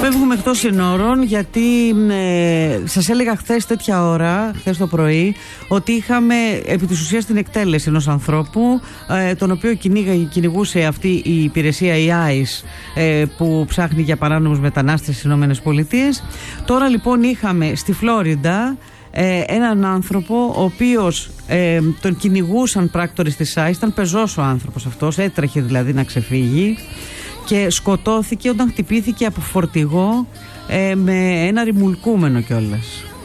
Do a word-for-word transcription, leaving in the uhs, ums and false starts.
Φεύγουμε εκτός συνόρων, γιατί ε, σας έλεγα χθες τέτοια ώρα, χθες το πρωί, ότι είχαμε επί της ουσίας την εκτέλεση ενός ανθρώπου, ε, τον οποίο κυνήγαγε, κυνηγούσε αυτή η υπηρεσία, η άις, ε, που ψάχνει για παράνομους μετανάστες στις Ηνωμένες Πολιτείες. Τώρα λοιπόν είχαμε στη Φλόριντα ε, έναν άνθρωπο, ο οποίος ε, τον κυνηγούσαν πράκτορες της άις, ήταν πεζός ο άνθρωπος αυτός, έτρεχε δηλαδή να ξεφύγει, και σκοτώθηκε όταν χτυπήθηκε από φορτηγό ε, με ένα ρημουλκούμενο κιόλας.